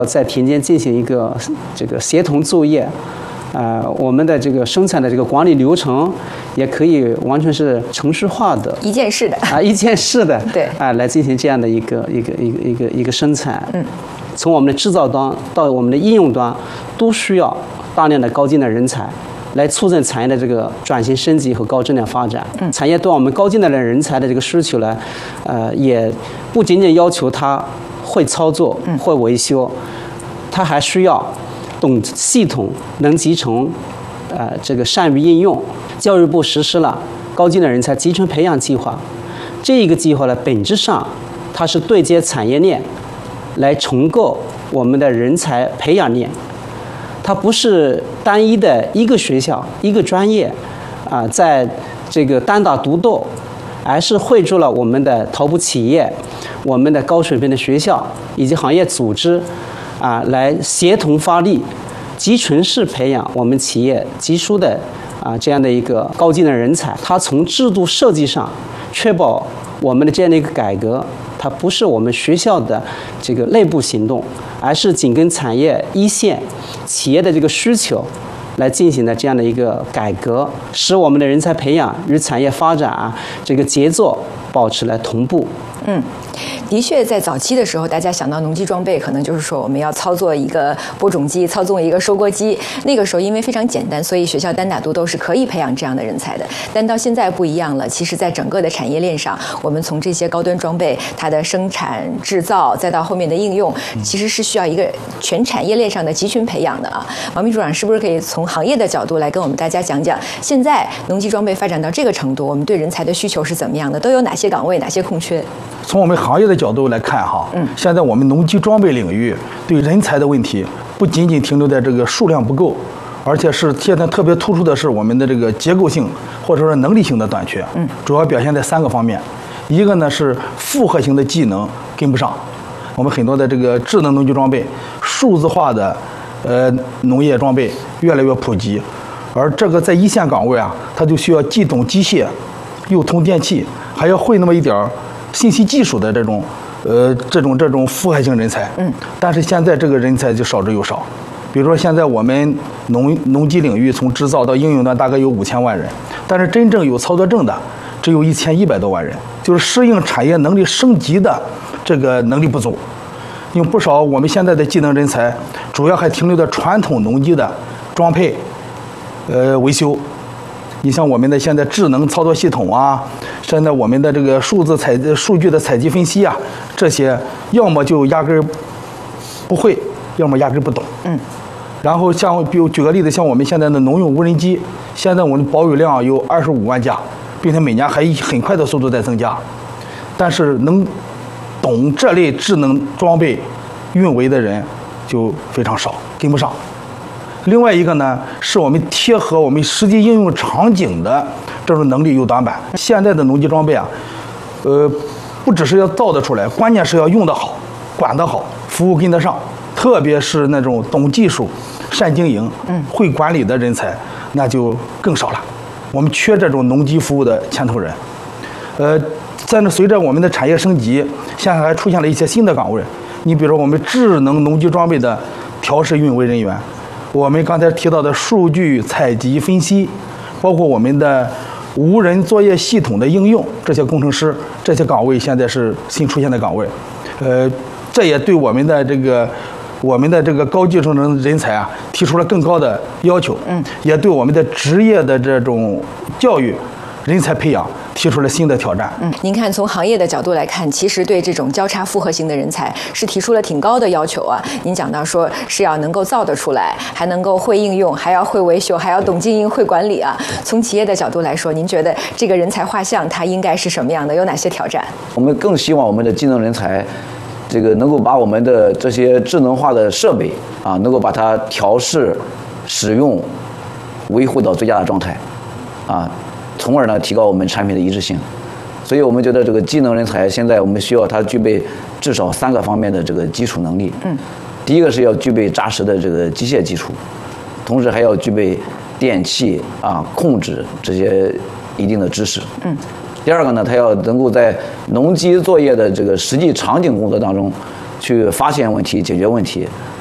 在田间进行一个这个协同作业，我们的这个生产的这个管理流程也可以完全是程序化的， 一件式的一件式的， 对来进行这样的一个生产。从我们的制造端到我们的应用端，都需要大量的高精的人才，来促进产业的这个转型升级和高质量发展。产业对我们高精的人才的这个需求呢，也不仅仅要求他会操作、会维修，他还需要懂系统、能集成，这个善于应用。教育部实施了高精的人才集成培养计划，这一个计划呢，本质上它是对接产业链，来重构我们的人才培养链。它不是单一的一个学校、一个专业，在这个单打独斗，而是汇聚了我们的头部企业、我们的高水平的学校以及行业组织，来协同发力，集群式培养我们企业急需的这样的一个高精的人才。它从制度设计上确保我们的这样的一个改革，它不是我们学校的这个内部行动，而是紧跟产业一线企业的这个需求来进行的这样的一个改革，使我们的人才培养与产业发展这个节奏保持了同步。 的确，在早期的时候，大家想到农机装备，可能就是说我们要操作一个播种机，操纵一个收割机。那个时候因为非常简单，所以学校单打独斗是可以培养这样的人才的。但到现在不一样了，其实在整个的产业链上，我们从这些高端装备它的生产制造，再到后面的应用，其实是需要一个全产业链上的集群培养的啊。王秘书长是不是可以从行业的角度来跟我们大家讲讲，现在农机装备发展到这个程度，我们对人才的需求是怎么样的？都有哪些岗位，哪些空缺？ 从我们行业的角度来看现在我们农机装备领域对人才的问题不仅仅停留在这个数量不够，而且是现在特别突出的是我们的这个结构性或者说能力性的短缺。主要表现在3个方面。一个呢是复合型的技能跟不上，我们很多的这个智能农机装备、数字化的农业装备越来越普及，而这个在一线岗位它就需要既懂机械又通电气，还要会那么一点信息技术的这种复合型人才。但是现在这个人才就少之又少。比如说现在我们农机领域从制造到应用端大概有5000万人，但是真正有操作证的只有1100多万人，就是适应产业能力升级的这个能力不足。因为不少我们现在的技能人才主要还停留在传统农机的装配维修。你像我们的现在智能操作系统现在我们的这个数据的采集分析这些要么就压根不会，要么压根不懂。然后比如举个例子，像我们现在的农用无人机，现在我们保有量有25万架，并且每年还以很快的速度在增加，但是能懂这类智能装备运维的人就非常少，跟不上。另外一个呢，是我们贴合我们实际应用场景的这种能力有短板。现在的农机装备不只是要造得出来，关键是要用得好、管得好、服务跟得上。特别是那种懂技术、善经营、会管理的人才，那就更少了。我们缺这种农机服务的牵头人。随着我们的产业升级，现在还出现了一些新的岗位。你比如说我们智能农机装备的调试运维人员，我们刚才提到的数据采集分析，包括我们的无人作业系统的应用，这些工程师，这些岗位现在是新出现的岗位。这也对我们的这个高技术人才提出了更高的要求。也对我们的职业的这种教育、人才培养提出了新的挑战。 您看，从行业的角度来看，其实对这种交叉复合型的人才是提出了挺高的要求您讲到说是要能够造得出来，还能够会应用，还要会维修，还要懂经营、会管理从企业的角度来说，您觉得这个人才画像它应该是什么样的？有哪些挑战？ 我们更希望我们的技能人才，这个能够把我们的这些智能化的设备能够把它调试、使用、维护到最佳的状态从而呢提高我们产品的一致性。所以我们觉得这个技能人才现在我们需要它具备至少3个方面的这个基础能力。第一个是要具备扎实的这个机械基础，同时还要具备电气控制这些一定的知识。第二个呢，它要能够在农机作业的这个实际场景工作当中， 去发现问题、解决问题，